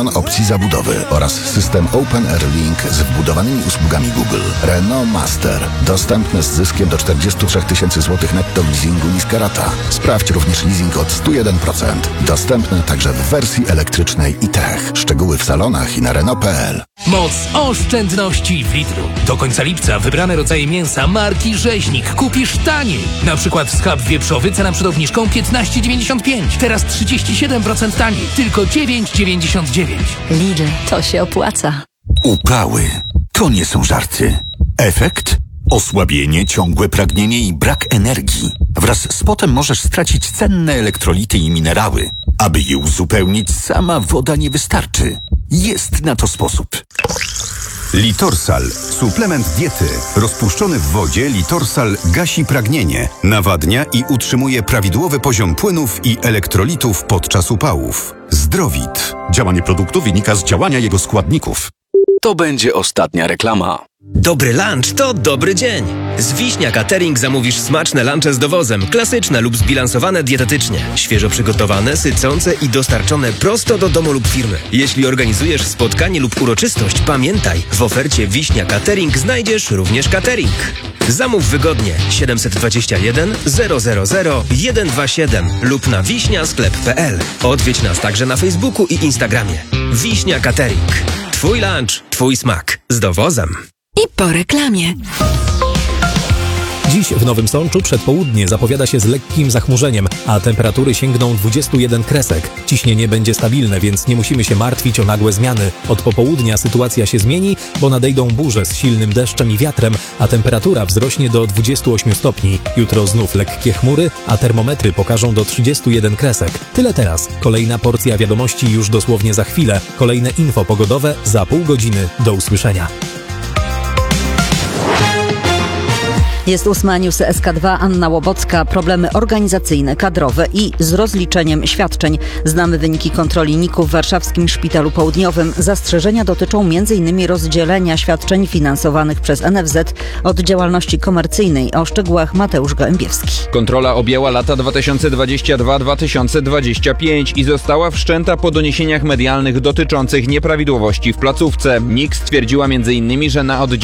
milion opcji zabudowy oraz system Open Air Link z wbudowanymi usługami Google. Renault Master. Dostępne z zyskiem do 43 000 złotych netto w leasingu niska rata. Sprawdź również leasing od 101%. Dostępne także w wersji elektrycznej i Tech. Szczegóły w salonach i na Renault.pl. Moc oszczędności w Lidlu. Do końca lipca wybrane rodzaje mięsa marki Rzeźnik kupisz taniej. Na przykład schab wieprzowy cena przed obniżką 15,95. Teraz 37% taniej. Tylko 9,99. Lidl, to się opłaca. Upały to nie są żarty. Efekt? Osłabienie, ciągłe pragnienie i brak energii. Wraz z potem możesz stracić cenne elektrolity i minerały. Aby je uzupełnić, sama woda nie wystarczy. Jest na to sposób. Litorsal. Suplement diety. Rozpuszczony w wodzie Litorsal gasi pragnienie, nawadnia i utrzymuje prawidłowy poziom płynów i elektrolitów podczas upałów. Zdrowit. Działanie produktu wynika z działania jego składników. To będzie ostatnia reklama. Dobry lunch to dobry dzień. Z Wiśnia Catering zamówisz smaczne lunche z dowozem, klasyczne lub zbilansowane dietetycznie, świeżo przygotowane, sycące i dostarczone prosto do domu lub firmy. Jeśli organizujesz spotkanie lub uroczystość, pamiętaj, w ofercie Wiśnia Catering znajdziesz również catering. Zamów wygodnie 721 000 127 lub na wiśniasklep.pl. Odwiedź nas także na Facebooku i Instagramie. Wiśnia Catering. Twój lunch, twój smak. Z dowozem. I po reklamie. Dziś w Nowym Sączu przedpołudnie zapowiada się z lekkim zachmurzeniem, a temperatury sięgną 21 kresek. Ciśnienie będzie stabilne, więc nie musimy się martwić o nagłe zmiany. Od popołudnia sytuacja się zmieni, bo nadejdą burze z silnym deszczem i wiatrem, a temperatura wzrośnie do 28 stopni. Jutro znów lekkie chmury, a termometry pokażą do 31 kresek. Tyle teraz. Kolejna porcja wiadomości już dosłownie za chwilę. Kolejne info pogodowe za pół godziny. Do usłyszenia. Jest 8 News SK2, Anna Łobocka. Problemy organizacyjne, kadrowe i z rozliczeniem świadczeń. Znamy wyniki kontroli NIK-u w warszawskim Szpitalu Południowym. Zastrzeżenia dotyczą m.in. rozdzielenia świadczeń finansowanych przez NFZ od działalności komercyjnej. O szczegółach Mateusz Gołębiewski. Kontrola objęła lata 2022-2025 i została wszczęta po doniesieniach medialnych dotyczących nieprawidłowości w placówce. NIK stwierdziła m.in., że na oddziale